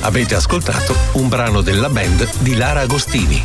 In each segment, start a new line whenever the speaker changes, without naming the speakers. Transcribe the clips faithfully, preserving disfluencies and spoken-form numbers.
Avete ascoltato un brano della band di Lara Agostini.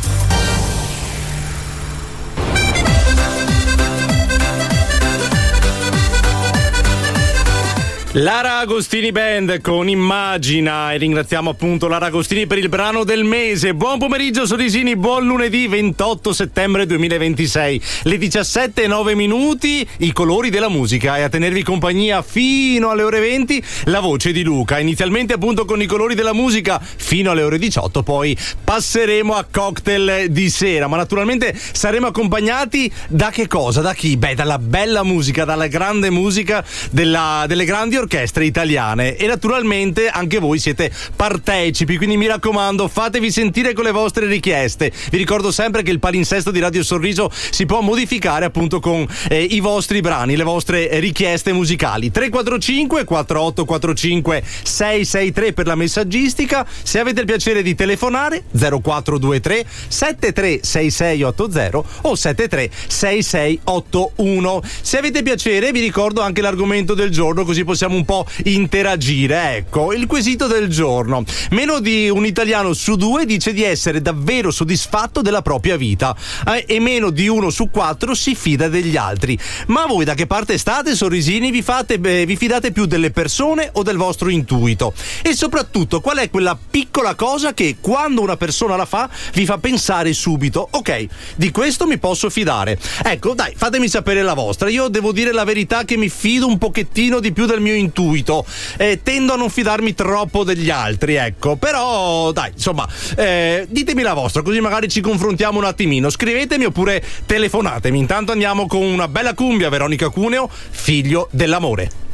Lara Agostini Band con Immagina, e ringraziamo appunto Lara Agostini per il brano del mese. Buon pomeriggio Sorrisini, buon lunedì ventotto settembre duemilaventisei, le diciassette e nove minuti, i colori della musica, e a tenervi compagnia fino alle ore venti la voce di Luca. Inizialmente appunto con i colori della musica fino alle ore diciotto, poi passeremo a cocktail di sera, ma naturalmente saremo accompagnati da che cosa? Da chi? Beh, dalla bella musica, dalla grande musica della, delle grandi orchestre italiane, e naturalmente anche voi siete partecipi, quindi mi raccomando, fatevi sentire con le vostre richieste. Vi ricordo sempre che il palinsesto di Radio Sorriso si può modificare appunto con eh, i vostri brani, le vostre richieste musicali. Tre quattro cinque quattro otto quattro cinque sei sei tre per la messaggistica. Se avete il piacere di telefonare, zero quattro due tre sette tre sei sei otto zero o sette tre sei sei otto uno. Se avete piacere vi ricordo anche l'argomento del giorno, così possiamo un po' interagire. Ecco, il quesito del giorno: meno di un italiano su due dice di essere davvero soddisfatto della propria vita, eh, e meno di uno su quattro si fida degli altri. Ma voi da che parte state, Sorrisini? Vi fate, beh, vi fidate più delle persone o del vostro intuito? E soprattutto, qual è quella piccola cosa che quando una persona la fa vi fa pensare subito: ok, di questo mi posso fidare? Ecco, dai, fatemi sapere la vostra. Io devo dire la verità che mi fido un pochettino di più del mio intuito, eh, tendo a non fidarmi troppo degli altri, ecco, però dai, insomma, eh, ditemi la vostra, così magari ci confrontiamo un attimino. Scrivetemi oppure telefonatemi. Intanto andiamo con una bella cumbia, Veronica Cuneo, Figlio dell'amore.